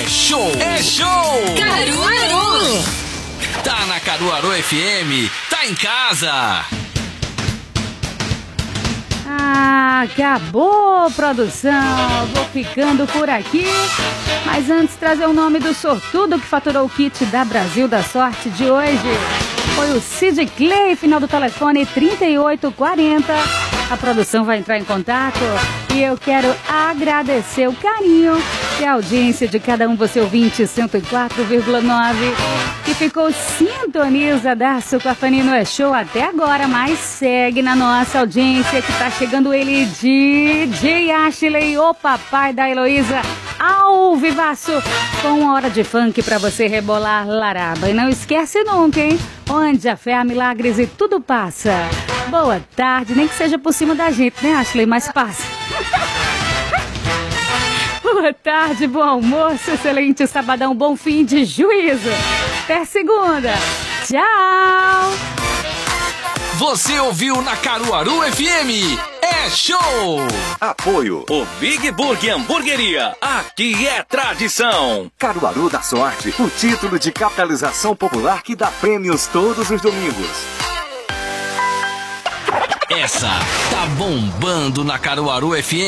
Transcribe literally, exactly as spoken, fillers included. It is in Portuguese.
show! É show! Caruaru! Tá na Caruaru F M, tá em casa! Ah, acabou, produção. Vou ficando por aqui. Mas antes, trazer o nome do sortudo que faturou o kit da Brasil da Sorte de hoje. Foi o Cid Clay, final do telefone trinta e oito quarenta. A produção vai entrar em contato e eu quero agradecer o carinho e a audiência de cada um, você ouvinte cento e quatro vírgula nove, que ficou sintonizadaço com a Fanino É Show até agora, mas segue na nossa audiência que tá chegando ele, D J Ashley, o papai da Heloísa, ao vivaço, com uma hora de funk pra você rebolar laraba. E não esquece nunca, hein? Onde a fé há milagres e tudo passa. Boa tarde, nem que seja por cima da gente, né, Ashley? Mas passa. Boa tarde, bom almoço, excelente sabadão, bom fim de juízo. Até segunda. Tchau. Você ouviu na Caruaru F M. É show! Apoio o Big Burger Hamburgueria. Aqui é tradição. Caruaru da Sorte, o título de capitalização popular que dá prêmios todos os domingos. Essa tá bombando na Caruaru F M.